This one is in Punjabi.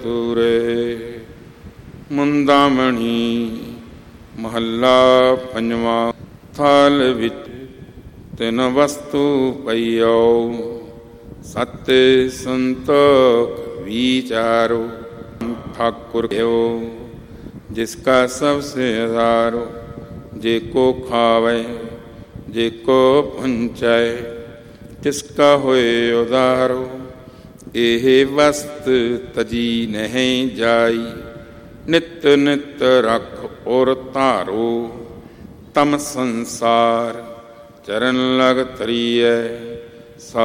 ਤੂਰੇ। ਮੁੰਦਾਮਣੀ ਮਹੱਲਾ ਪੰਜਵਾਂ। ਥਾਲ ਵਿੱਚ ਤਿੰਨ ਵਸਤੂ ਪਈਓ, ਸਤ ਸੰਤੋਖ ਵਿਚਾਰੋ। ਠਾਕੁਰ ਕਿਓ ਜਿਸਕਾ ਸਭ ਸੇ ਆਧਾਰੋ, ਜੇ ਕੋ ਖਾਵੇ ਜੇ ਕੋ ਪਹੁੰਚਾਏ, ਤਿਸਕਾ ਹੋਏ ਉਦਾਰੋ। ਇਹ ਵਸਤ ਤਜੀ ਨਹੀਂ ਜਾਈ, ਨਿਤ ਨਿਤ ਰਖ ਔਰ ਧਾਰੋ। ਤਮ ਸੰਸਾਰ ਚਰਨ ਲਗ ਤਰੀਐ,